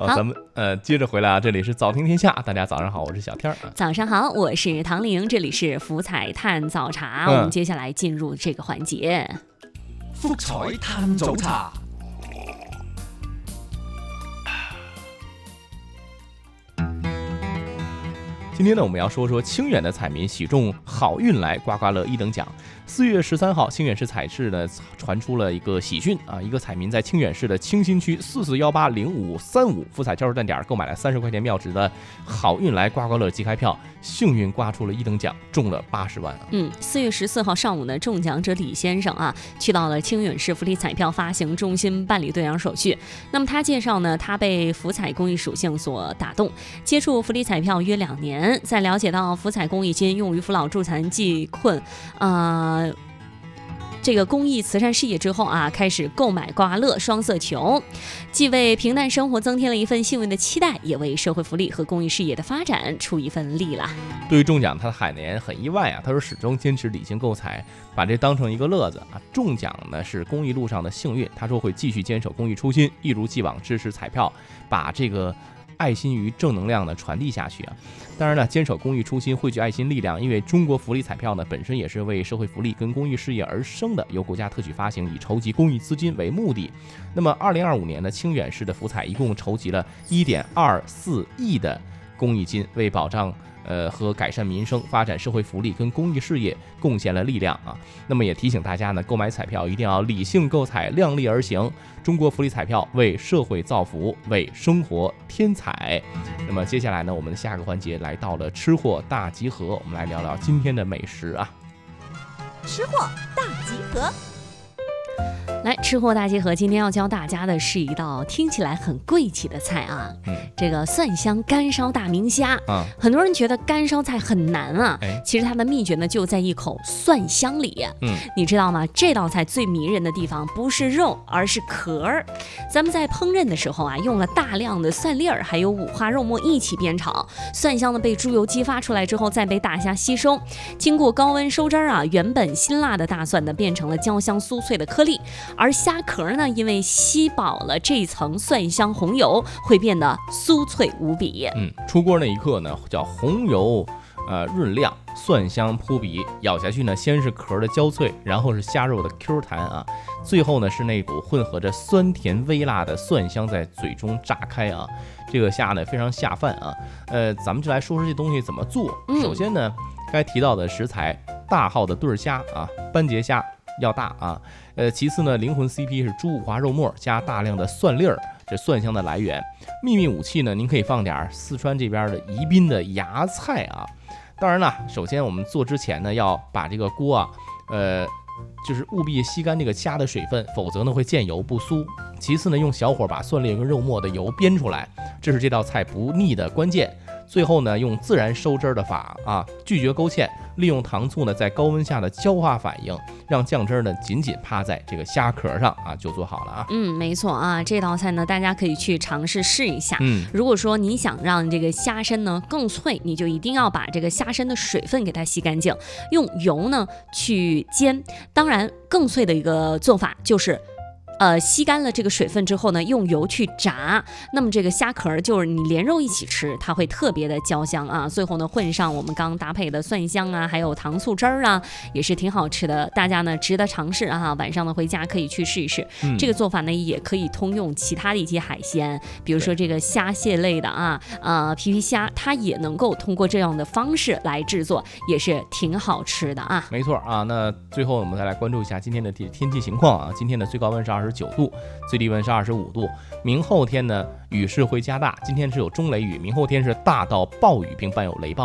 咱们接着回来啊，这里是早听天下，大家早上好，我是小天啊。 早上好，我是唐玲，这里是福彩探早茶，我们接下来进入这个环节。 福彩探早茶。 今天呢，我们要说说清远的彩民喜中好运来刮刮乐1等奖。4月13号，清远市彩市呢传出了一个喜讯啊，一个彩民在清远市的清新区44180535福彩销售站点购买了30块钱庙值的好运来刮刮乐即开票，幸运刮出了1等奖，中了80万啊。 4月14号上午呢，中奖者李先生啊，去到了清远市福利彩票发行中心办理兑奖手续。那么他介绍呢，他被福彩公益属性所打动，接触福利彩票约2年，在了解到福彩公益金用于扶老助残济困这个公益慈善事业之后啊，开始购买刮刮乐双色球，既为平淡生活增添了一份幸运的期待，也为社会福利和公益事业的发展出一份力了。 对于中奖，他的海年很意外啊，他说始终坚持理性购彩，把这当成一个乐子啊。中奖呢是公益路上的幸运，他说会继续坚守公益初心，一如既往支持彩票，把这个爱心与正能量呢传递下去啊！当然呢，坚守公益初心，汇聚爱心力量。因为中国福利彩票呢本身也是为社会福利跟公益事业而生的，由国家特许发行，以筹集公益资金为目的。那么2025年呢，清远市的福彩一共筹集了1.24亿的公益金，为保障和改善民生、发展社会福利跟公益事业贡献了力量啊。那么也提醒大家呢，购买彩票一定要理性购彩，量力而行。中国福利彩票为社会造福，为生活添彩。那么接下来呢，我们的下个环节来到了吃货大集合，我们来聊聊今天的美食啊。 吃货大集合。 来，吃货大集合，今天要教大家的是一道听起来很贵气的菜啊，这个蒜香干烧大明虾啊。很多人觉得干烧菜很难啊，其实它的秘诀呢就在一口蒜香里。你知道吗？这道菜最迷人的地方不是肉，而是壳儿。咱们在烹饪的时候啊，用了大量的蒜粒儿还有五花肉末一起煸炒，蒜香呢被猪油激发出来之后，再被大虾吸收，经过高温收汁儿啊，原本辛辣的大蒜呢变成了焦香酥脆的颗粒。而虾壳呢，因为吸饱了这层蒜香红油，会变得酥脆无比。 出锅那一刻呢，叫红油润亮，蒜香扑鼻，咬下去呢，先是壳的焦脆，然后是虾肉的 Q 弹啊，最后呢是那股混合着酸甜微辣的蒜香在嘴中炸开啊。这个虾呢非常下饭啊。咱们就来说说这东西怎么做。首先呢，该提到的食材，大号的对虾啊，斑节虾要大啊。其次呢，灵魂 CP 是猪五花肉末加大量的蒜粒儿，这蒜香的来源。秘密武器呢，您可以放点四川这边的宜宾的芽菜啊。当然了，首先我们做之前呢，要把这个锅啊，就是务必吸干这个虾的水分，否则呢会见油不酥。其次呢，用小火把蒜粒跟肉末的油煸出来，这是这道菜不腻的关键。最后呢，用自然收汁的法啊，拒绝勾芡，利用糖醋呢在高温下的焦化反应，让酱汁呢紧紧趴在这个虾壳上啊，就做好了啊。 没错啊，这道菜呢大家可以去尝试试一下。如果说你想让这个虾身呢更脆，你就一定要把这个虾身的水分给它吸干净，用油呢去煎。当然，更脆的一个做法就是吸干了这个水分之后呢，用油去炸，那么这个虾壳就是你连肉一起吃，它会特别的焦香啊。最后呢，混上我们刚搭配的蒜香啊，还有糖醋汁儿啊，也是挺好吃的。大家呢值得尝试啊，晚上呢回家可以去试一试。这个做法呢也可以通用其他的一些海鲜，比如说这个虾蟹类的啊，皮虾，它也能够通过这样的方式来制作，也是挺好吃的啊。 没错啊，那最后我们再来关注一下今天的天气情况啊。今天的最高温是29度，最低温是25度。明后天呢，雨势会加大。今天是有中雷雨，明后天是大到暴雨，并伴有雷暴。